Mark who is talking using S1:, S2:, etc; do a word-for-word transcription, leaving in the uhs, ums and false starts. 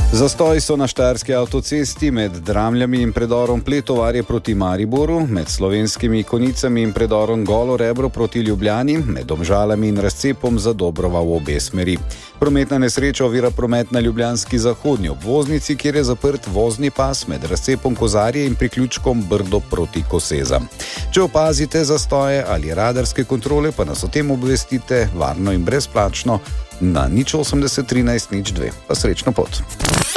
S1: Zastoji so na štajerski avtocesti med Dramljami in predorom Pletovarje proti Mariboru, med Slovenskimi Konicami in predorom Golo Rebro proti Ljubljani, med Domžalami in razcepom za Dobrova v obe smeri. Prometna nesreča ovira promet na ljubljanski zahodnji obvoznici, kjer je zaprt vozni pas med razcepom Kozarje in priključkom Brdo proti Kosezam. Če opazite zastoje ali radarske kontrole, pa nas o tem obvestite varno in brezplačno na nič osemdeset trinajst nič dve. Pa srečno pot.